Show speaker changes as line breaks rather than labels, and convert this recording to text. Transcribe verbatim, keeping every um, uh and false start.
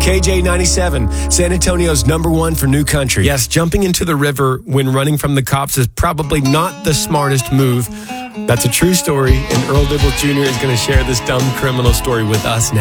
K J ninety-seven, San Antonio's number one for new country.
Yes, jumping into the river when running from the cops is probably not the smartest move. That's a true story, and Earl Dibble Junior is going to share this dumb criminal story with us now.